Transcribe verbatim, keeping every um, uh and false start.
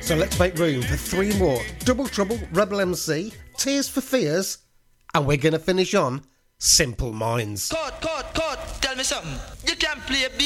So let's make room for three more. Double Trouble, Rebel M C, Tears for Fears, and we're going to finish on Simple Minds. Cut, cut, cut. Tell me something. You can't play a beat.